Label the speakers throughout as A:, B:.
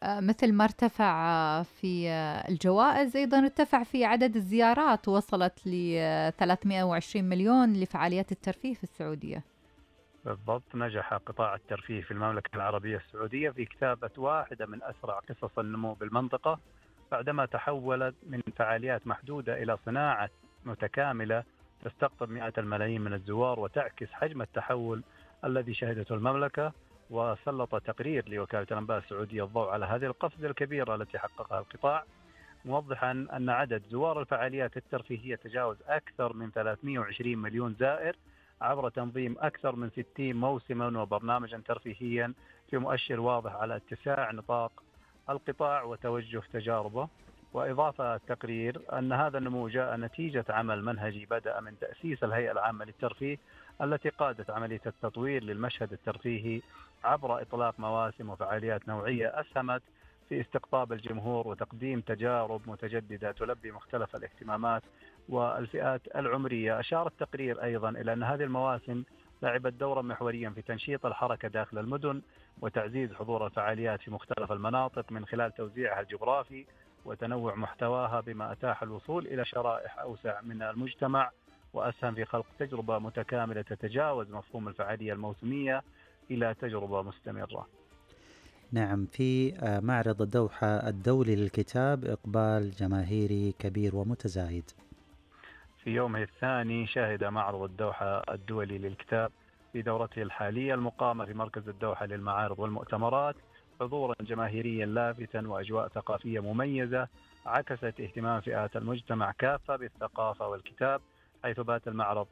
A: مثل ما ارتفع في الجوائز، أيضًا ارتفع في عدد الزيارات، وصلت ل320 مليون لفعاليات الترفيه في السعودية.
B: بالضبط، نجح قطاع الترفيه في المملكة العربية السعودية في كتابة واحدة من أسرع قصص النمو بالمنطقة، بعدما تحولت من فعاليات محدودة إلى صناعة متكاملة تستقطب مئات الملايين من الزوار وتعكس حجم التحول الذي شهدته المملكة. وسلط تقرير لوكالة الأنباء السعودية الضوء على هذه القفزة الكبيرة التي حققها القطاع، موضحا أن عدد زوار الفعاليات الترفيهية تجاوز أكثر من 320 مليون زائر عبر تنظيم أكثر من 60 موسما وبرنامجا ترفيهيا، في مؤشر واضح على اتساع نطاق القطاع وتوجه تجاربه. وإضاف التقرير أن هذا النمو جاء نتيجة عمل منهجي بدأ من تأسيس الهيئة العامة للترفيه، التي قادت عملية التطوير للمشهد الترفيهي عبر إطلاق مواسم وفعاليات نوعية أسهمت في استقطاب الجمهور وتقديم تجارب متجددة تلبي مختلف الاهتمامات والفئات العمرية. أشار التقرير أيضا إلى أن هذه المواسم لعبت دورا محوريا في تنشيط الحركة داخل المدن وتعزيز حضور الفعاليات في مختلف المناطق من خلال توزيعها الجغرافي وتنوع محتواها، بما أتاح الوصول إلى شرائح أوسع من المجتمع، وأسهم في خلق تجربة متكاملة تتجاوز مفهوم الفعالية الموسمية إلى تجربة مستمرة.
C: نعم، في معرض الدوحة الدولي للكتاب إقبال جماهيري كبير ومتزايد.
B: في يومه الثاني شهد معرض الدوحة الدولي للكتاب في دورته الحالية المقامة في مركز الدوحة للمعارض والمؤتمرات حضورا جماهيريا لافتا وأجواء ثقافية مميزة عكست اهتمام فئات المجتمع كافة بالثقافة والكتاب، حيث بات المعرض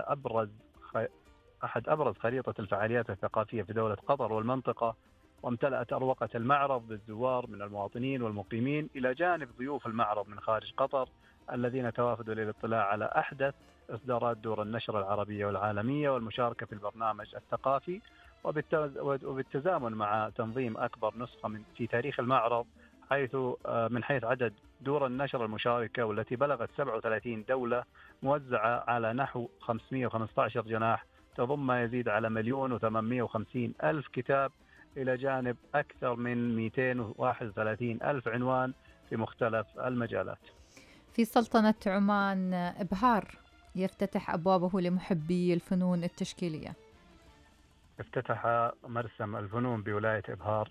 B: أحد أبرز خريطة الفعاليات الثقافية في دولة قطر والمنطقة، وامتلأت أروقة المعرض بالزوار من المواطنين والمقيمين إلى جانب ضيوف المعرض من خارج قطر الذين توافدوا للاطلاع على أحدث إصدارات دور النشر العربية والعالمية والمشاركة في البرنامج الثقافي. وبالتزامن مع تنظيم أكبر نسخة في تاريخ المعرض، حيث من حيث عدد دور النشر المشاركة والتي بلغت 37 دولة موزعة على نحو 515 جناح، تضم ما يزيد على 1,850,000 كتاب، إلى جانب أكثر من 231,000 عنوان في مختلف المجالات.
A: في سلطنة عمان، إبهار يفتتح أبوابه لمحبي الفنون التشكيلية.
B: افتتح مرسم الفنون بولاية إبهار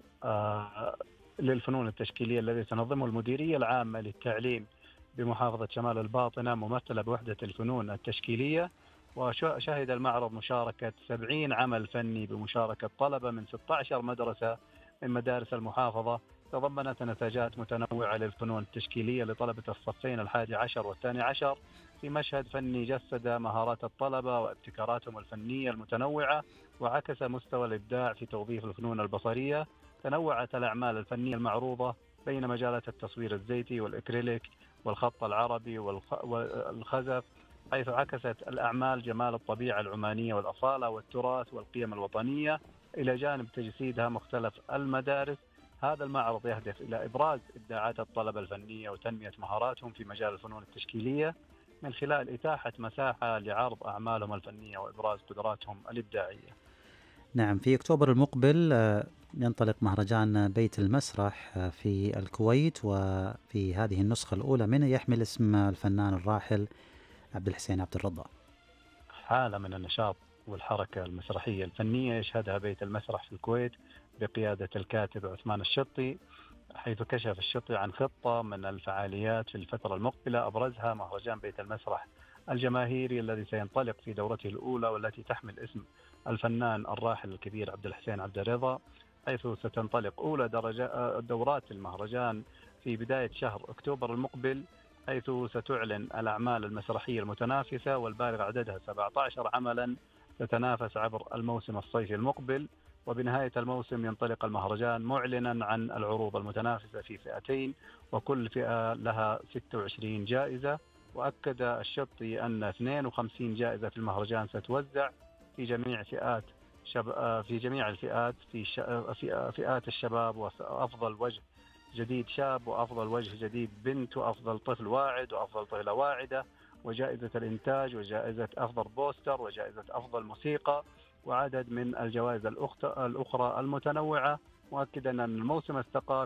B: للفنون التشكيلية الذي تنظمه المديرية العامة للتعليم بمحافظة شمال الباطنة ممثلة بوحدة الفنون التشكيلية. وشهد المعرض مشاركة 70 عمل فني بمشاركة طلبة من 16 مدرسة من مدارس المحافظة، تضمنت نتاجات متنوعة للفنون التشكيلية لطلبة الصفين 11 و12، في مشهد فني جسد مهارات الطلبة وابتكاراتهم الفنية المتنوعة وعكس مستوى الإبداع في توظيف الفنون البصرية. تنوعت الأعمال الفنية المعروضة بين مجالات التصوير الزيتي والإكريليك والخط العربي والخزف، حيث عكست الأعمال جمال الطبيعة العمانية والأصالة والتراث والقيم الوطنية، إلى جانب تجسيدها مختلف المدارس. هذا المعرض يهدف إلى إبراز إبداعات الطلبة الفنية وتنمية مهاراتهم في مجال الفنون التشكيلية من خلال إتاحة مساحة لعرض أعمالهم الفنية وإبراز قدراتهم الإبداعية.
C: نعم، في أكتوبر المقبل ينطلق مهرجان بيت المسرح في الكويت، وفي هذه النسخة الأولى منه يحمل اسم الفنان الراحل عبد الحسين عبد الرضا.
B: حالة من النشاط والحركة المسرحية الفنية يشهدها بيت المسرح في الكويت بقيادة الكاتب عثمان الشطي، حيث كشف الشطي عن خطة من الفعاليات في الفترة المقبلة، أبرزها مهرجان بيت المسرح الجماهيري الذي سينطلق في دورته الأولى والتي تحمل اسم الفنان الراحل الكبير عبد الحسين عبد الرضا، حيث ستنطلق أولى دورات المهرجان في بداية شهر أكتوبر المقبل، حيث ستعلن الأعمال المسرحية المتنافسة والبالغ عددها 17 عملا تتنافس عبر الموسم الصيفي المقبل. وبنهاية الموسم ينطلق المهرجان معلنا عن العروض المتنافسة في فئتين، وكل فئة لها 26 جائزة. وأكد الشطي أن 52 جائزة في المهرجان ستوزع في جميع الفئات في فئات الشباب، وأفضل وجه جديد شاب، وأفضل وجه جديد بنت، وأفضل طفل واعد، وأفضل طفلة واعدة، وجائزة الإنتاج، وجائزة أفضل بوستر، وجائزة أفضل موسيقى، وعدد من الجوائز الأخرى المتنوعة، مؤكدا أن الموسم الثقافي